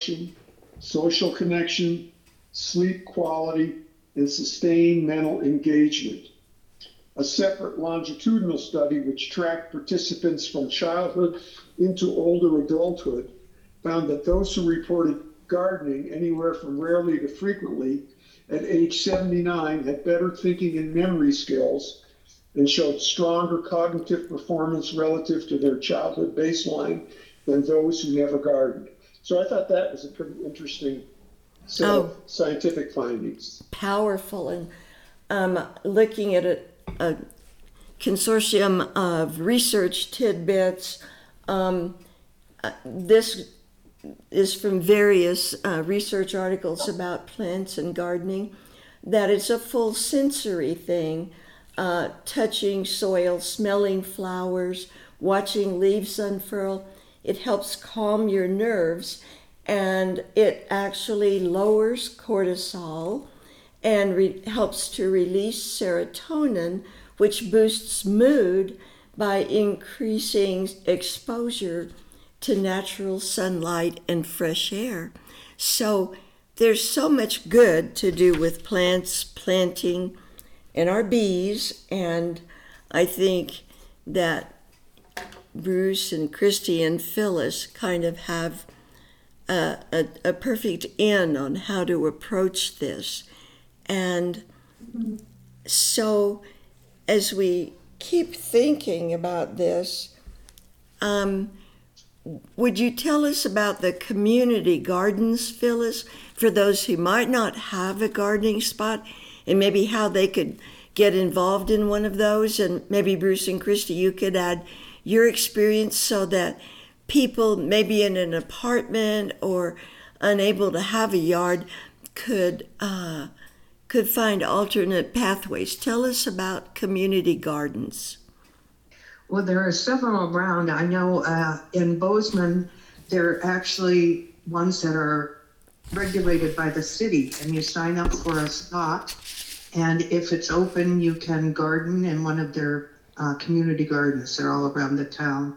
function, social connection, sleep quality, and sustained mental engagement. A separate longitudinal study, which tracked participants from childhood into older adulthood, found that those who reported gardening anywhere from rarely to frequently at age 79 had better thinking and memory skills and showed stronger cognitive performance relative to their childhood baseline than those who never gardened. So I thought that was a pretty interesting set of scientific findings. Powerful. And looking at a consortium of research tidbits, this is from various research articles about plants and gardening, that it's a full sensory thing. Touching soil, smelling flowers, watching leaves unfurl. It helps calm your nerves, and it actually lowers cortisol and helps to release serotonin, which boosts mood by increasing exposure to natural sunlight and fresh air. So there's so much good to do with plants, planting, and our bees, and I think that Bruce and Christy and Phyllis kind of have a perfect in on how to approach this. And so as we keep thinking about this, would you tell us about the community gardens, Phyllis, for those who might not have a gardening spot, and maybe how they could get involved in one of those? And maybe Bruce and Christy, you could add your experience so that people maybe in an apartment or unable to have a yard could find alternate pathways. Tell us about community gardens. Well, there are several around. I know in Bozeman, there are actually ones that are regulated by the city, and you sign up for a spot, and if it's open, you can garden in one of their community gardens. They're all around the town.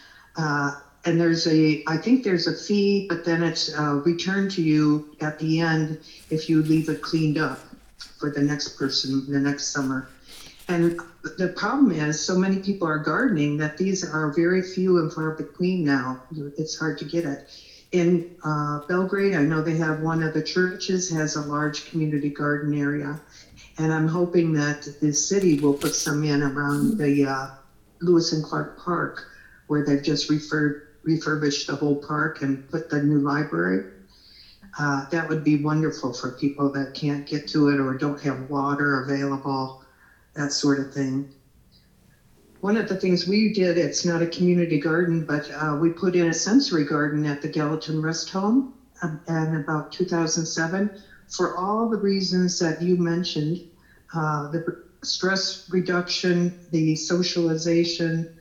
And I think there's a fee, but then it's returned to you at the end if you leave it cleaned up for the next person the next summer. And the problem is so many people are gardening that these are very few and far between now. It's hard to get it. In Belgrade, I know they have one of the churches has a large community garden area. And I'm hoping that the city will put some in around the Lewis and Clark Park, where they've just refurbished the whole park and put the new library. That would be wonderful for people that can't get to it or don't have water available, that sort of thing. One of the things we did, it's not a community garden, but we put in a sensory garden at the Gallatin Rest Home in about 2007 for all the reasons that you mentioned, the stress reduction, the socialization,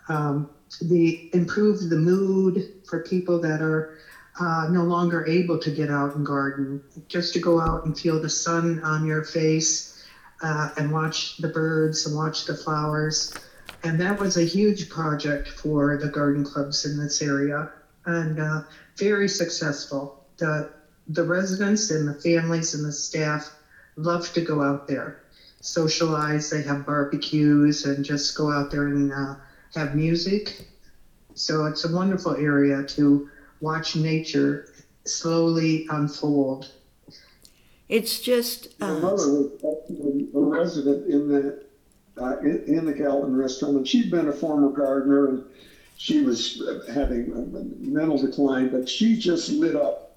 the improve the mood for people that are no longer able to get out and garden, just to go out and feel the sun on your face and watch the birds and watch the flowers. And that was a huge project for the garden clubs in this area, and very successful. The residents and the families and the staff love to go out there, socialize. They have barbecues and just go out there and have music. So it's a wonderful area to watch nature slowly unfold. It's just My mother was actually a resident in the Gallatin Rest Home, and she'd been a former gardener, and she was having a mental decline, but she just lit up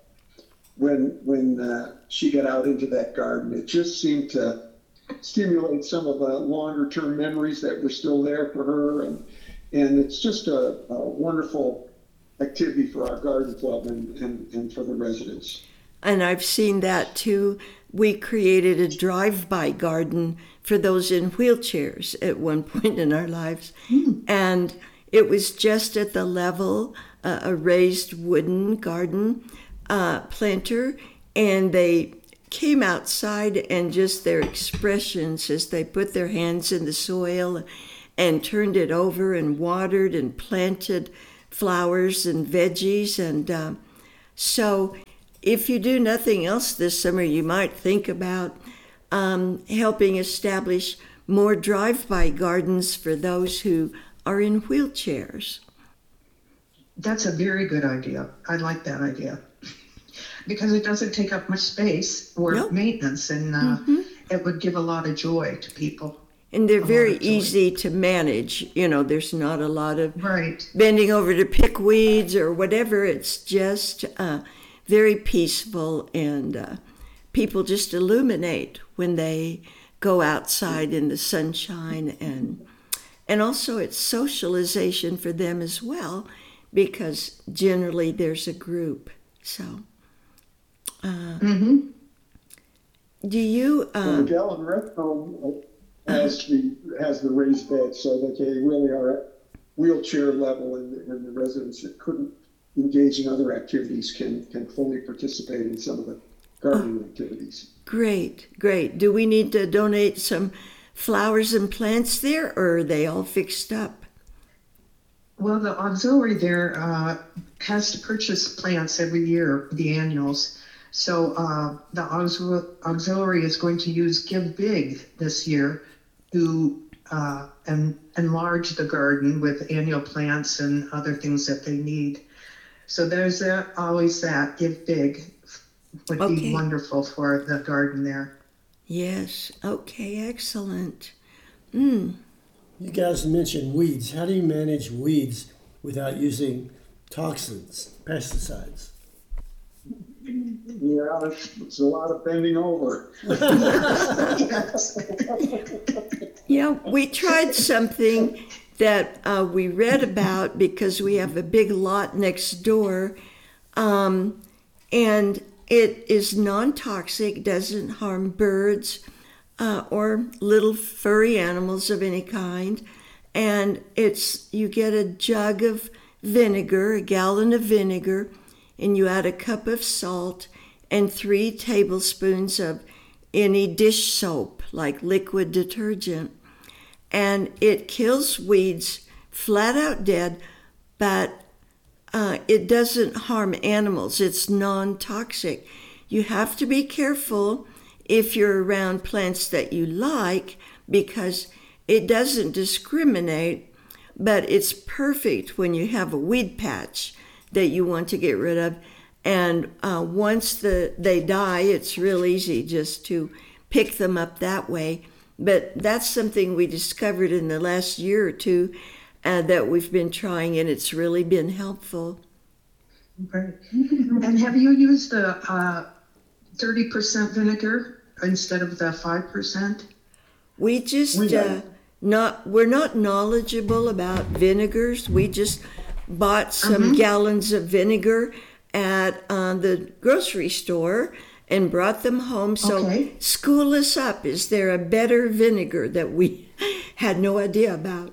when she got out into that garden. It just seemed to stimulate some of the longer term memories that were still there for her, and it's just a wonderful activity for our garden club and for the residents. And I've seen that too. We created a drive-by garden for those in wheelchairs at one point in our lives. And it was just at the level, a raised wooden garden planter. And they came outside, and just their expressions as they put their hands in the soil and turned it over and watered and planted flowers and veggies. And So if you do nothing else this summer, you might think about helping establish more drive-by gardens for those who are in wheelchairs. That's a very good idea. I like that idea. Because it doesn't take up much space or Nope. maintenance, and it would give a lot of joy to people. And they're A lot very of joy. easy to manage. You know, there's not a lot of Right. bending over to pick weeds or whatever. It's just very peaceful, and people just illuminate when they go outside in the sunshine, and also it's socialization for them as well, because generally there's a group. So, do you? Well, the Gallon Rec Home has the raised bed so that they really are at wheelchair level, and the residents that couldn't engage in other activities can fully participate in some of the gardening activities. Great, great. Do we need to donate some flowers and plants there, or are they all fixed up? Well, the auxiliary there has to purchase plants every year, the annuals. So the auxiliary is going to use Give Big this year to enlarge the garden with annual plants and other things that they need. So there's always that. Give Big would Okay. be wonderful for the garden there. Yes. Okay, excellent. You guys mentioned weeds. How do you manage weeds without using toxins, pesticides? Yeah, it's a lot of bending over. Yeah, we tried something that we read about because we have a big lot next door, and it is non-toxic, doesn't harm birds or little furry animals of any kind. And you get a jug of vinegar, a gallon of vinegar, and you add a cup of salt and 3 tablespoons of any dish soap, like liquid detergent. And it kills weeds flat out dead, but it doesn't harm animals. It's non-toxic. You have to be careful if you're around plants that you like, because it doesn't discriminate, but it's perfect when you have a weed patch that you want to get rid of. And once they die, it's real easy just to pick them up that way. But that's something we discovered in the last year or two that we've been trying, and it's really been helpful. Right. And have you used the 30% vinegar instead of the 5%? We just We don't. we're not knowledgeable about vinegars. We just bought some gallons of vinegar at the grocery store and brought them home. So Okay. school us up. Is there a better vinegar that we had no idea about?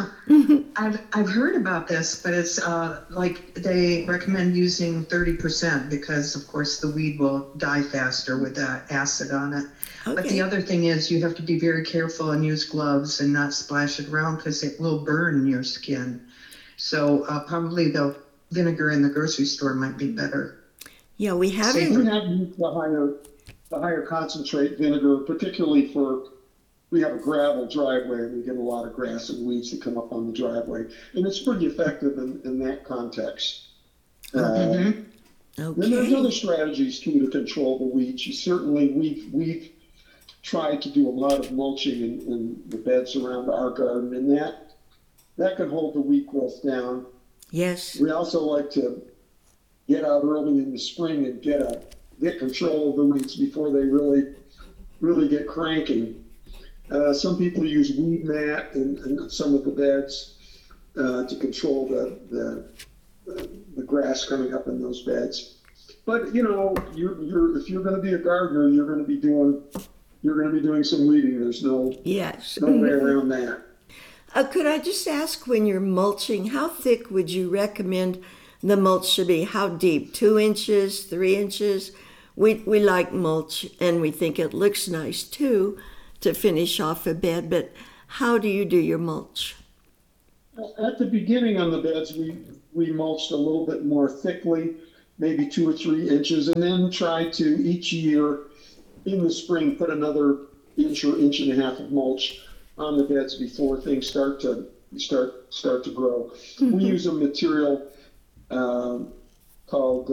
I've heard about this, but it's like they recommend using 30% because, of course, the weed will die faster with the acid on it. But Okay. the other thing is you have to be very careful and use gloves and not splash it around because it will burn your skin. So probably the vinegar in the grocery store might be better. Yeah, we We haven't. have used the higher concentrate vinegar, particularly we have a gravel driveway and we get a lot of grass and weeds that come up on the driveway. And it's pretty effective in that context. Then there's other Okay. strategies too to control the weeds. We've tried to do a lot of mulching in the beds around our garden, and that can hold the weed growth down. Yes. We also like to get out early in the spring and get control of the weeds before they really get cranky. Some people use weed mat in some of the beds to control the grass coming up in those beds. But you know, if you're going to be a gardener, you're going to be doing some weeding. There's no Yes. way around that. Could I just ask, when you're mulching, how thick would you recommend the mulch should be? How deep? 2 inches, 3 inches? We like mulch, and we think it looks nice too to finish off a bed, but how do you do your mulch? At the beginning on the beds, we mulched a little bit more thickly, maybe 2 or 3 inches, and then try to each year in the spring put another inch or inch and a half of mulch on the beds before things start to grow. We use a material called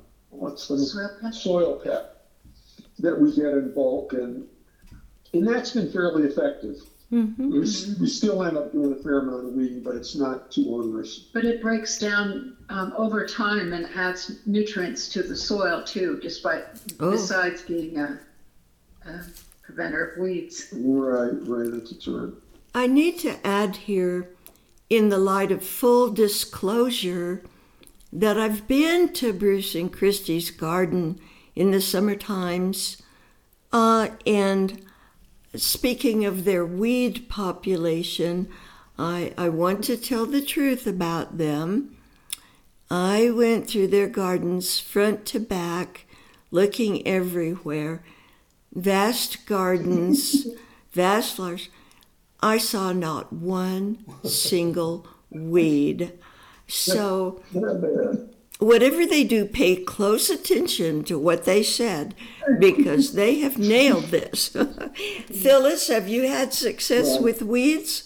soil pet that we get in bulk, and that's been fairly effective. We still end up doing a fair amount of weeding, but it's not too onerous. But it breaks down over time and adds nutrients to the soil too, besides being a preventer of weeds. Right, that's right. I need to add here, in the light of full disclosure, that I've been to Bruce and Christie's garden in the summer times, and speaking of their weed population, I want to tell the truth about them. I went through their gardens front to back, looking everywhere. Vast gardens, vast large. I saw not one single weed. So whatever they do, pay close attention to what they said, because they have nailed this. Phyllis, have you had success with weeds?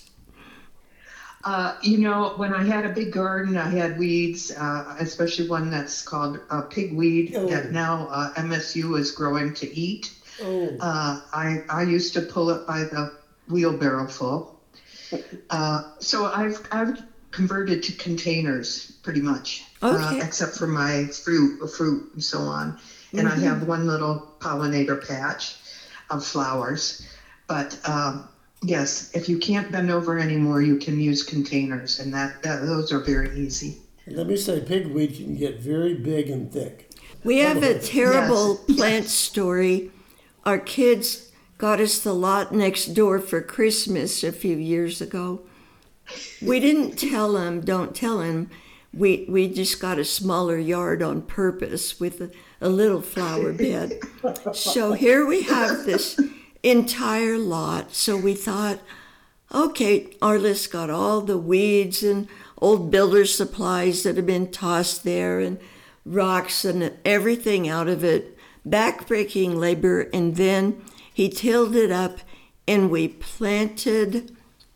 When I had a big garden, I had weeds, especially one that's called pigweed that now MSU is growing to eat. I used to pull it by the wheelbarrow full. So I've converted to containers pretty much, except for my fruit and so on. And I have one little pollinator patch of flowers. But yes, if you can't bend over anymore, you can use containers, and those are very easy. Let me say, pigweed can get very big and thick. We have a terrible plant story. Our kids got us the lot next door for Christmas a few years ago. We didn't tell them, don't tell them. We just got a smaller yard on purpose with a little flower bed. So here we have this entire lot. So we thought, okay, Arliss got all the weeds and old builder's supplies that have been tossed there and rocks and everything out of it, back-breaking labor, and then he tilled it up and we planted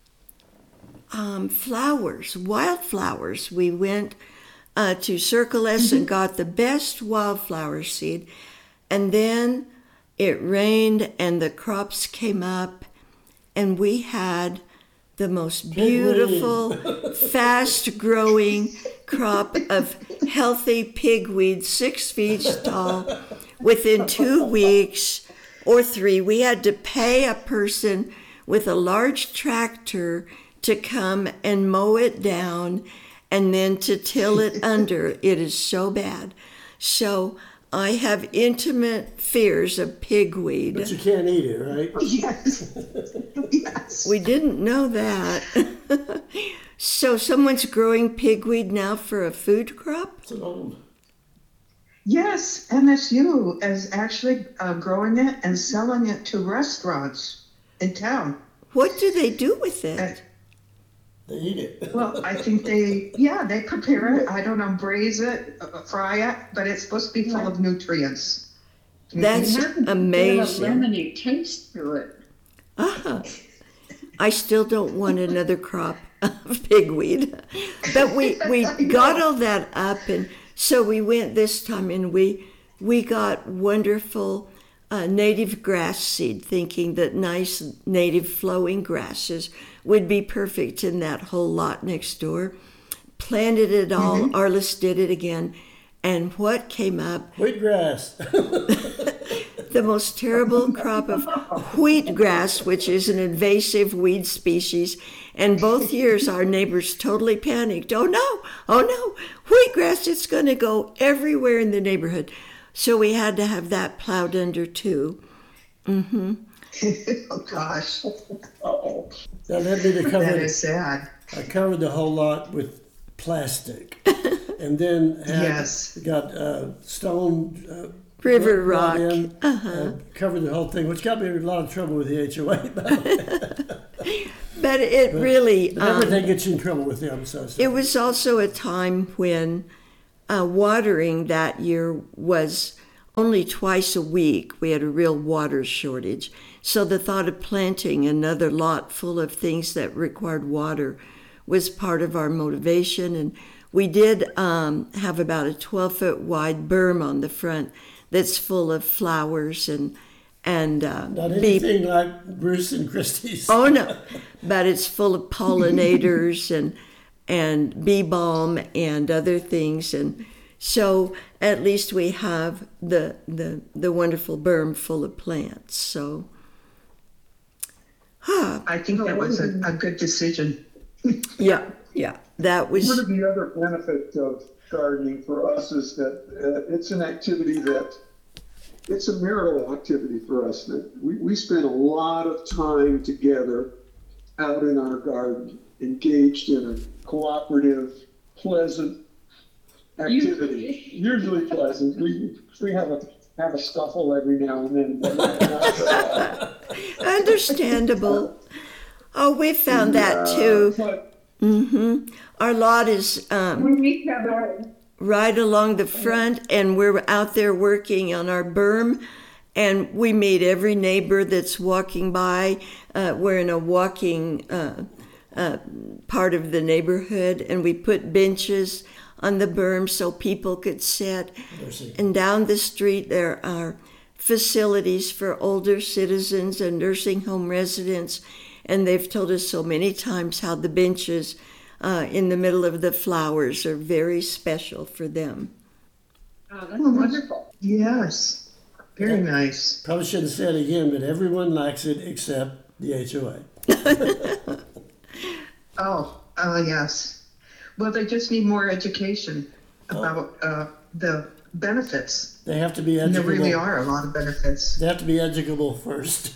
flowers, wildflowers. We went to Circle S and got the best wildflower seed, and then it rained and the crops came up, and we had the most beautiful, fast-growing crop of healthy pigweed, 6 feet tall. Within 2 weeks or 3, we had to pay a person with a large tractor to come and mow it down and then to till it under. It is so bad. So I have intimate fears of pigweed. But you can't eat it, right? Yes. Yes. We didn't know that. So someone's growing pigweed now for a food crop? It's an old. Yes, MSU is actually growing it and selling it to restaurants in town. What do they do with it? They eat it. Well, I think they prepare it. I don't know, braise it, fry it, but it's supposed to be full of nutrients. That's amazing. They have a lemony taste to it. I still don't want another crop of pigweed. But we got all that up, and so we went this time and we got wonderful native grass seed, thinking that nice native flowing grasses would be perfect in that whole lot next door. Planted it all. Arliss did it again. And what came up? Wheatgrass. The most terrible crop of wheatgrass, which is an invasive weed species. And both years our neighbors totally panicked. Oh no, wheatgrass is going to go everywhere in the neighborhood. So we had to have that plowed under too. Oh gosh. That led me to cover. That is sad. I covered the whole lot with plastic, and then got stone River brought rock. in, covered the whole thing, which got me in a lot of trouble with the HOA about it. But really, But everything gets you in trouble with them. So it was also a time when watering that year was only twice a week. We had a real water shortage. So the thought of planting another lot full of things that required water was part of our motivation. And we did have about a 12-foot wide berm on the front that's full of flowers and Not anything like Bruce and Christie's. Oh no, but it's full of pollinators and bee balm and other things, and so at least we have the wonderful berm full of plants. So, I think that was a good decision. yeah, that was. One of the other benefits of gardening for us is that it's an activity that it's a marital activity for us. That we spend a lot of time together out in our garden, engaged in a cooperative, pleasant activity. Usually pleasant. We have a scuffle every now and then. But Understandable. Oh, we found that too. Our lot is We have our right along the front, and we're out there working on our berm, and we meet every neighbor that's walking by. We're in a walking part of the neighborhood, and we put benches on the berm so people could sit. And down the street there are facilities for older citizens and nursing home residents, and they've told us so many times how the benches in the middle of the flowers are very special for them. Oh, that's wonderful. Yes, very nice. Probably shouldn't say it again, but everyone likes it except the HOA. Oh, yes. Well, they just need more education about the benefits. They have to be And there really educable. are a lot of benefits. They have to be educable first.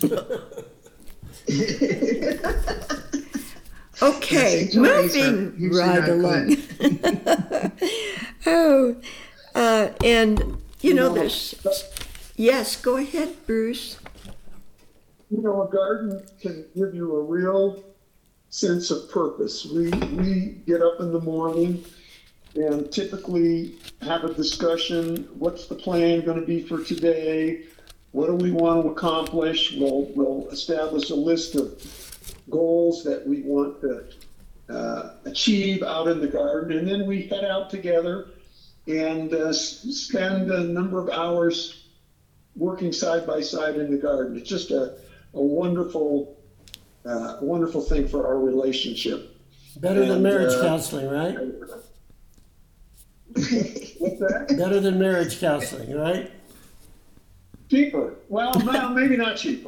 Okay, Yes, HOAs are moving usually right not along. And there's. Yes, go ahead, Bruce. a garden can give you a real sense of purpose. We get up in the morning and typically have a discussion. What's the plan going to be for today? What do we want to accomplish? We'll establish a list of goals that we want to achieve out in the garden, and then we head out together and spend a number of hours working side by side in the garden. It's just a wonderful thing for our relationship. Better than And, marriage counseling, right? What's that? Better than marriage counseling, right? Cheaper. Well, no, maybe not cheaper.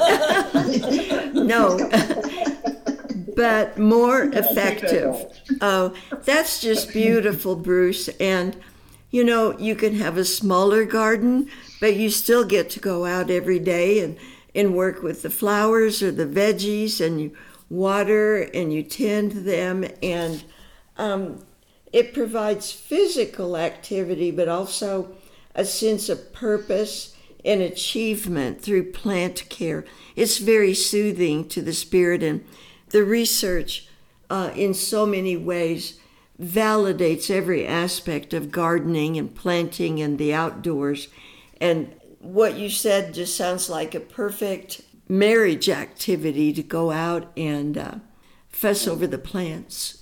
No, but more I'll take that effective. back. Oh, that's just beautiful, Bruce. And you can have a smaller garden, but you still get to go out every day and work with the flowers or the veggies, and you water and you tend them, and it provides physical activity, but also a sense of purpose and achievement through plant care. It's very soothing to the spirit, and the research in so many ways validates every aspect of gardening and planting and the outdoors. And what you said just sounds like a perfect marriage activity to go out and fuss over the plants.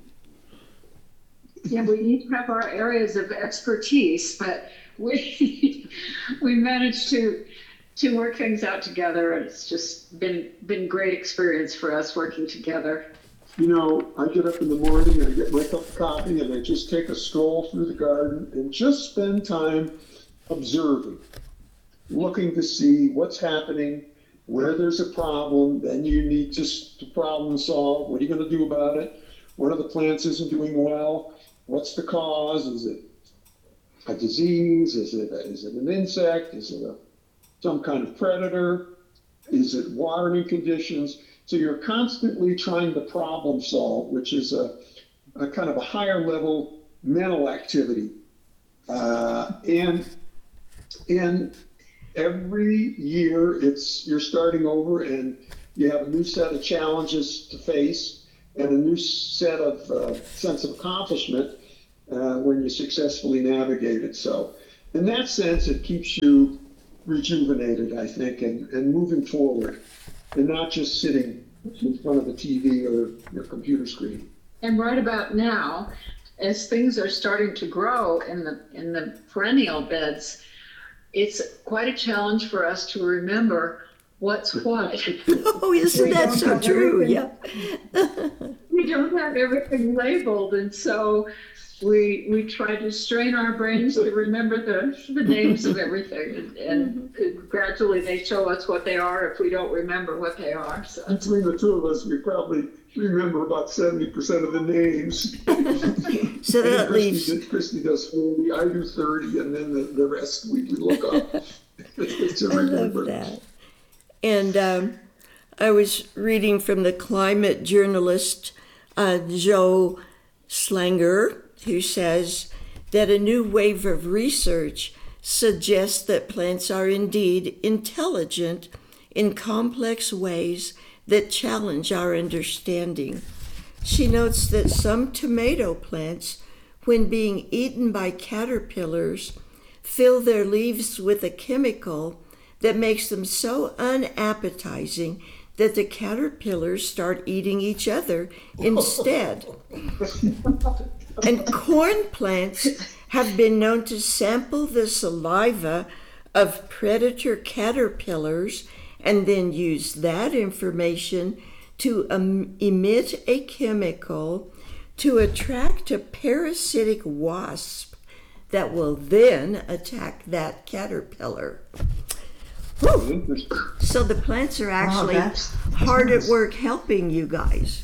Yeah, we each have our areas of expertise, but we managed to work things out together, and it's just been great experience for us working together. I get up in the morning, I get my cup of coffee, and I just take a stroll through the garden and just spend time observing, looking to see what's happening, where there's a problem. Then you need just to problem solve. What are you going to do about it? One of the plants isn't doing well. What's the cause? Is it a disease? Is it an insect? Is it some kind of predator? Is it watering conditions? So you're constantly trying to problem solve, which is a kind of a higher level mental activity. And every year you're starting over, and you have a new set of challenges to face and a new set of sense of accomplishment. when you successfully navigate it. So in that sense, it keeps you rejuvenated, I think, and moving forward, and not just sitting in front of the TV or your computer screen. And right about now, as things are starting to grow in the perennial beds, it's quite a challenge for us to remember what's what. Oh, isn't that so true? Yeah. We don't have everything labeled, and so we try to strain our brains to remember the names of everything, and gradually they show us what they are if we don't remember what they are. So Between the two of us, we probably remember about 70% of the names. So that leaves. Christy does 40, I do 30, and then the rest we look up. To I love remember. that. And I was reading from the climate journalist Joe Slanger, who says that a new wave of research suggests that plants are indeed intelligent in complex ways that challenge our understanding. She notes that some tomato plants, when being eaten by caterpillars, fill their leaves with a chemical that makes them so unappetizing that the caterpillars start eating each other instead. And corn plants have been known to sample the saliva of predator caterpillars and then use that information to emit a chemical to attract a parasitic wasp that will then attack that caterpillar. Whew. So the plants are actually hard at work helping you guys.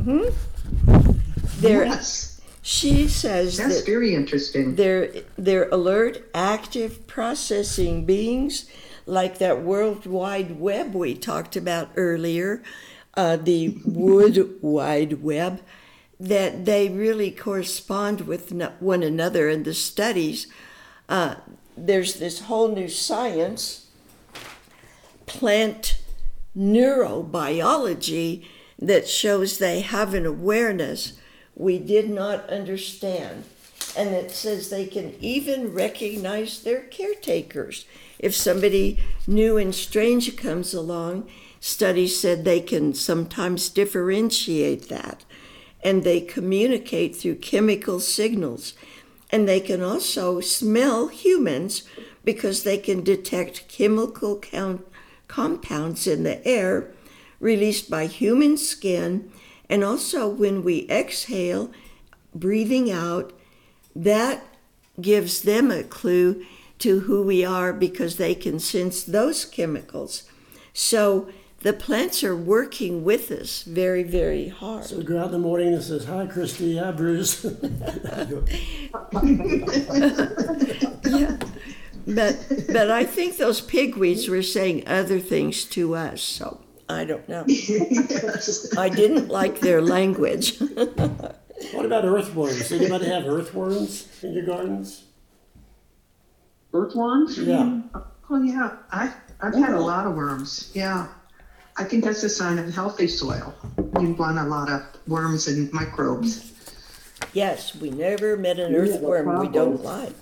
Yes, She says that's that very interesting. they're alert, active, processing beings, like that World Wide Web we talked about earlier, the Wood Wide Web, that they really correspond with one another in the studies. There's this whole new science, plant neurobiology, that shows they have an awareness we did not understand. And it says they can even recognize their caretakers. If somebody new and strange comes along, studies said they can sometimes differentiate that. And they communicate through chemical signals. And they can also smell humans because they can detect chemical compounds in the air released by human skin. And also when we exhale, breathing out, that gives them a clue to who we are because they can sense those chemicals. So the plants are working with us very, very hard. So go out in the morning and says, "Hi, Christy. Hi, Bruce." Yeah. But I think those pigweeds were saying other things to us, so I don't know. Yes. I didn't like their language. What about earthworms? Anybody have earthworms in your gardens? Earthworms? Yeah. Oh, yeah, I've had a lot of worms, yeah. I think that's a sign of healthy soil. You want a lot of worms and microbes. Yes, we never met an earthworm we don't like.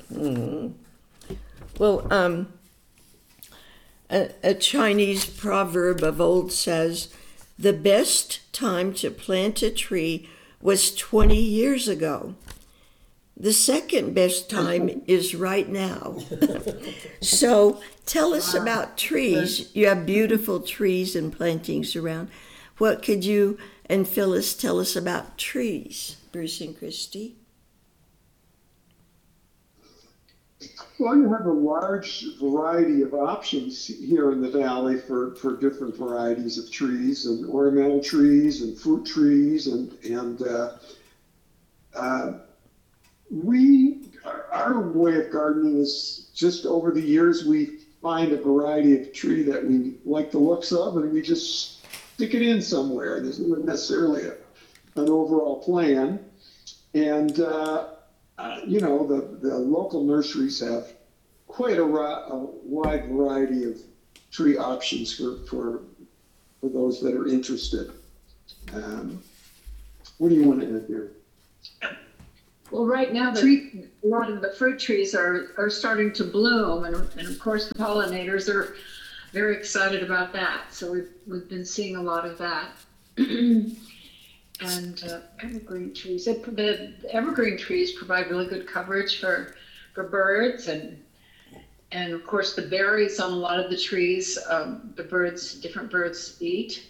Well, a Chinese proverb of old says, the best time to plant a tree was 20 years ago. The second best time is right now. So tell us about trees. You have beautiful trees and plantings around. What could you and Phyllis tell us about trees, Bruce and Christy? Well, you have a large variety of options here in the valley for different varieties of trees, and ornamental trees and fruit trees, and our way of gardening is just over the years we find a variety of tree that we like the looks of, and we just stick it in somewhere. There's not necessarily an overall plan, and the local nurseries have quite a wide variety of tree options for those that are interested. What do you want to add there? Well, right now, a lot of the fruit trees are starting to bloom, and of course, the pollinators are very excited about that. So we've been seeing a lot of that. And evergreen trees. The evergreen trees provide really good coverage for birds, and of course the berries on a lot of the trees, different birds eat.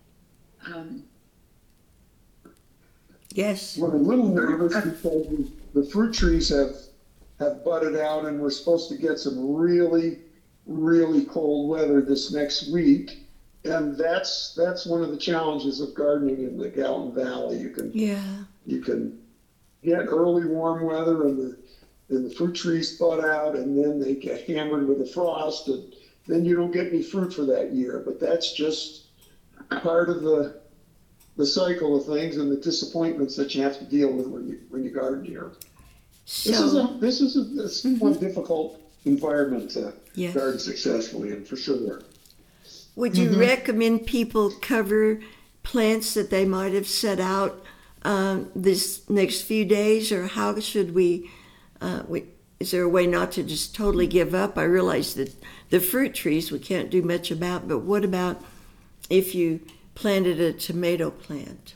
Yes. We're a little nervous because the fruit trees have budded out, and we're supposed to get some really, really cold weather this next week. And that's one of the challenges of gardening in the Gallatin Valley. You can get early warm weather, and the fruit trees bud out, and then they get hammered with the frost, and then you don't get any fruit for that year. But that's just part of the cycle of things and the disappointments that you have to deal with when you garden here. So, This is a one difficult environment to Yes. garden successfully in, for sure. would you recommend people cover plants that they might have set out this next few days, or how should we? Is there a way not to just totally give up? I realize that the fruit trees we can't do much about, but what about if you planted a tomato plant?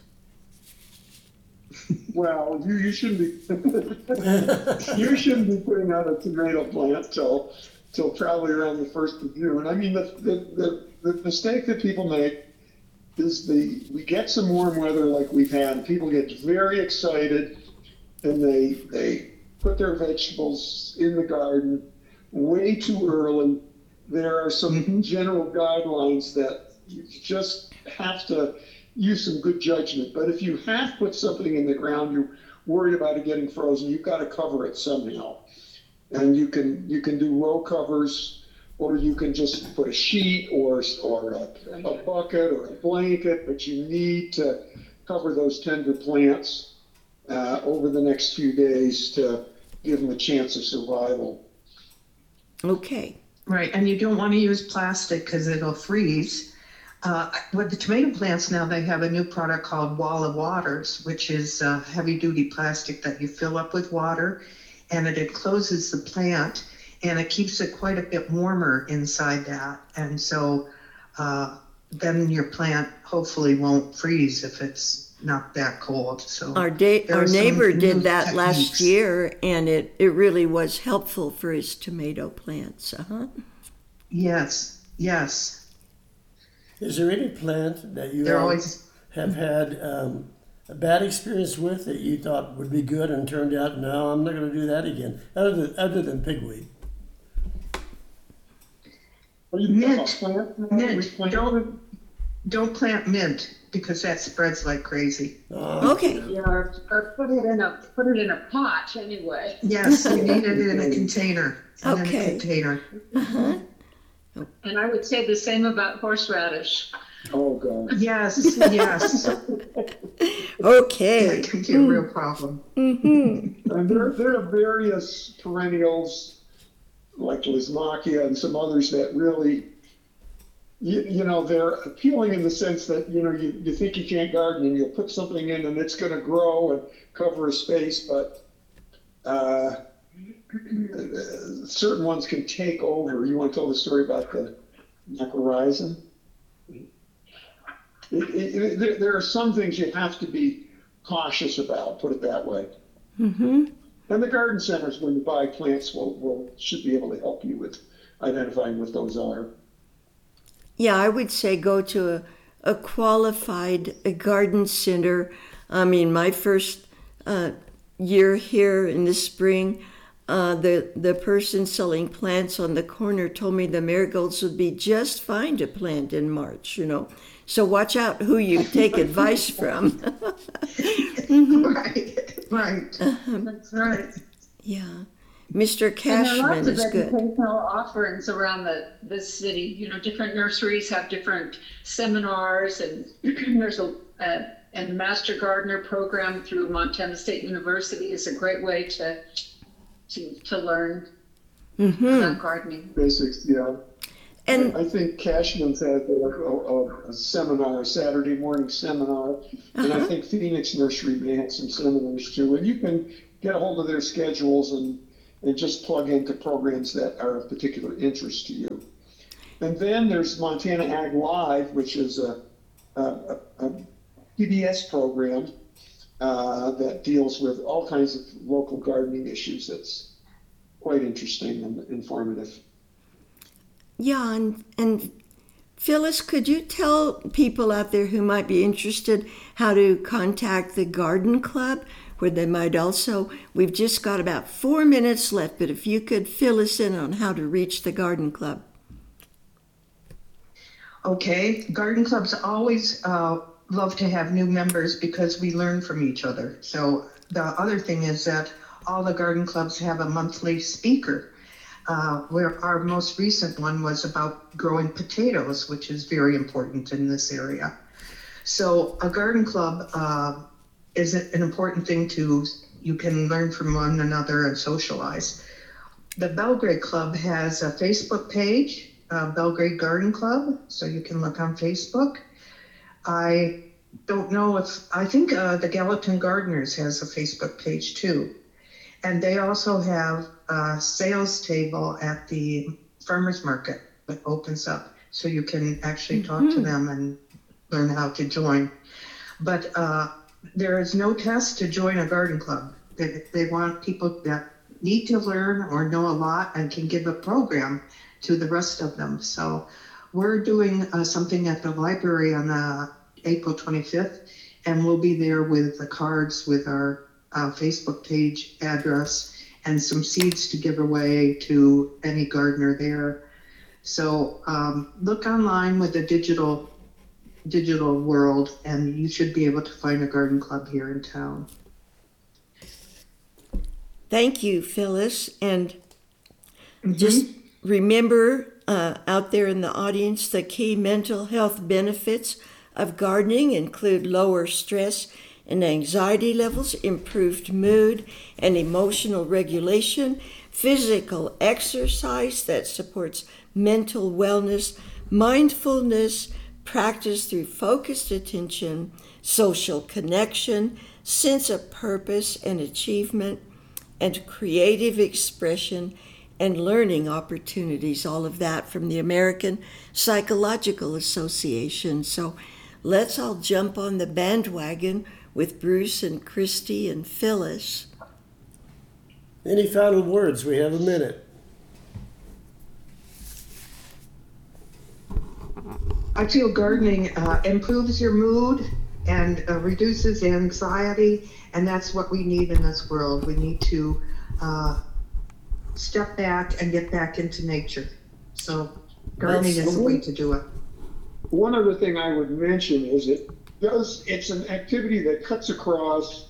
Well, you shouldn't be you shouldn't be putting out a tomato plant till probably around the 1st of June. I mean, the mistake that people make is we get some warm weather like we've had, and people get very excited, and they put their vegetables in the garden way too early. There are some general guidelines that you just have to use some good judgment. But if you have put something in the ground, you're worried about it getting frozen, you've got to cover it somehow. And you can do row covers, or you can just put a sheet or a bucket or a blanket, but you need to cover those tender plants over the next few days to give them a chance of survival. Okay. Right, and you don't want to use plastic because it'll freeze. With the tomato plants now, they have a new product called Wall of Waters, which is heavy-duty plastic that you fill up with water, and it encloses the plant, and it keeps it quite a bit warmer inside that. And so then your plant hopefully won't freeze if it's not that cold. So Our there are some neighbor new did that last techniques. year, and it really was helpful for his tomato plants. Yes, yes. Is there any plant that you They're always have had a bad experience with that you thought would be good and turned out, no, I'm not going to do that again, other than pigweed? mint. Mint. Don't plant mint because that spreads like crazy. Okay. Yeah, or put it in a pot anyway. Yes, you need it in a container. In Okay. a container. And I would say the same about horseradish. Oh, God. Yes, yes. Okay. That can be a real problem. And there are various perennials like Lismachia and some others that really, you know, they're appealing in the sense that, you know, you think you can't garden and you'll put something in and it's going to grow and cover a space, but certain ones can take over. You want to tell the story about the macrorrhizum? There are some things you have to be cautious about, put it that way. Mm-hmm. And the garden centers, when you buy plants, should be able to help you with identifying what those are. Yeah, I would say go to a qualified garden center. I mean, my first year here in the spring, the person selling plants on the corner told me the marigolds would be just fine to plant in March, you know. So watch out who you take advice from. Right. That's right. Yeah. Mr. And there are Cashman lots of is good. educational offerings around the city. You know, different nurseries have different seminars, and there's and the Master Gardener program through Montana State University is a great way to learn about gardening. Basics, yeah. And I think Cashman's had a seminar, a Saturday morning seminar, and I think Phoenix Nursery may have some seminars too. And you get a hold of their schedules and just plug into programs that are of particular interest to you. And then there's Montana Ag Live, which is a PBS program that deals with all kinds of local gardening issues. That's quite interesting and informative. Yeah, and Phyllis, could you tell people out there who might be interested how to contact the Garden Club, where they might also, we've just got about 4 minutes left, but if you could fill us in on how to reach the Garden Club. Okay, garden clubs always love to have new members because we learn from each other. So the other thing is that all the garden clubs have a monthly speaker. Where our most recent one was about growing potatoes, which is very important in this area. So a garden club is an important thing you can learn from one another and socialize. The Belgrade Club has a Facebook page, Belgrade Garden Club, so you can look on Facebook. I don't know I think the Gallatin Gardeners has a Facebook page too. And they also have a sales table at the farmers market that opens up, so you can actually talk to them and learn how to join. But there is no test to join a garden club. They want people that need to learn or know a lot and can give a program to the rest of them. So we're doing something at the library on April 25th, and we'll be there with the cards with our Facebook page address and some seeds to give away to any gardener there. So look online with the digital world, and you should be able to find a garden club here in town. Thank you, Phyllis. And just remember out there in the audience, the key mental health benefits of gardening include lower stress and anxiety levels, improved mood and emotional regulation, physical exercise that supports mental wellness, mindfulness, practice through focused attention, social connection, sense of purpose and achievement, and creative expression and learning opportunities, all of that from the American Psychological Association. So let's all jump on the bandwagon with Bruce and Christy and Phyllis. Any final words? We have a minute. I feel gardening improves your mood and reduces anxiety, and that's what we need in this world. We need to step back and get back into nature. So gardening is the way to do it. One other thing I would mention is it's an activity that cuts across,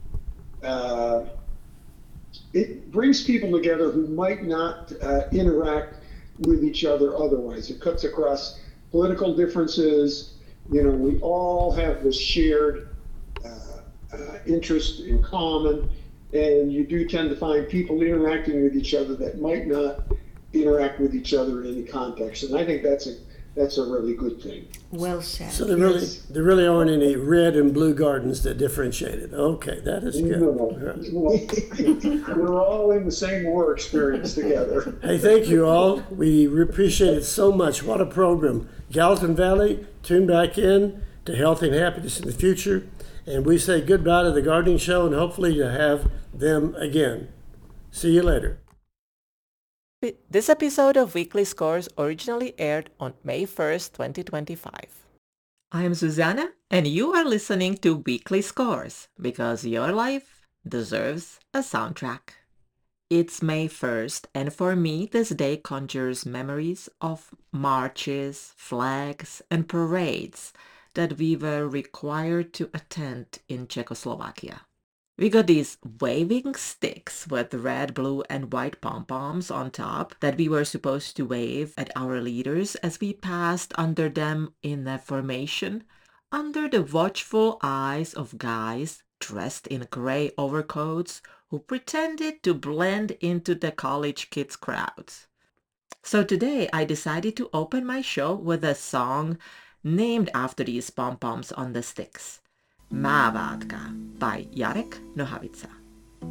it brings people together who might not interact with each other otherwise. It cuts across political differences. You know, we all have this shared interest in common, and you do tend to find people interacting with each other that might not interact with each other in any context. And I think that's a really good thing. Well said. So there really aren't any red and blue gardens that differentiate it. Okay, that is good. We're all in the same war experience together. Hey, thank you all. We appreciate it so much. What a program. Gallatin Valley, tune back in to health and happiness in the future. And we say goodbye to the gardening show and hopefully to have them again. See you later. This episode of Weekly Scores originally aired on May 1st, 2025. I am Susanna, and you are listening to Weekly Scores because your life deserves a soundtrack. It's May 1st, and for me, this day conjures memories of marches, flags, and parades that we were required to attend in Czechoslovakia. We got these waving sticks with red, blue, and white pom-poms on top that we were supposed to wave at our leaders as we passed under them in the formation, under the watchful eyes of guys dressed in gray overcoats who pretended to blend into the college kids' crowds. So today I decided to open my show with a song named after these pom-poms on the sticks. Mávádka by Jarek Nohavica.